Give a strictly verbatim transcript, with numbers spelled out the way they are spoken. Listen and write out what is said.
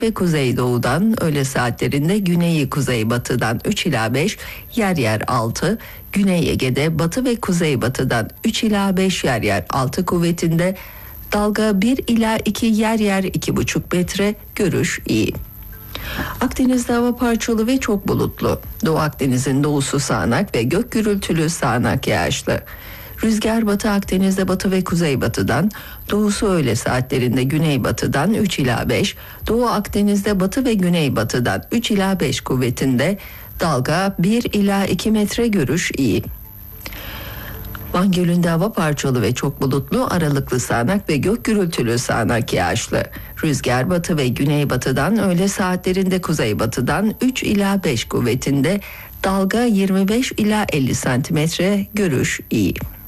ve kuzeydoğudan, öğle saatlerinde güneyi kuzeybatıdan üç ila beş, yer yer altı, Güney Ege'de batı ve kuzeybatıdan üç ila beş, yer yer altı kuvvetinde, dalga bir ila iki, yer yer iki buçuk metre, görüş iyi. Akdeniz'de hava parçalı ve çok bulutlu. Doğu Akdeniz'in doğusu sağanak ve gök gürültülü sağanak yağışlı. Rüzgar Batı Akdeniz'de batı ve kuzeybatıdan, doğusu öğle saatlerinde güneybatıdan üç ila beş, Doğu Akdeniz'de batı ve güneybatıdan üç ila beş kuvvetinde, dalga bir ila iki metre, görüş iyi. Van Gölü'nde hava parçalı ve çok bulutlu, aralıklı sağanak ve gök gürültülü sağanak yağışlı. Rüzgar batı ve güneybatıdan, öğle saatlerinde kuzeybatıdan üç ila beş kuvvetinde, dalga yirmi beş ila elli santimetre, görüş iyi.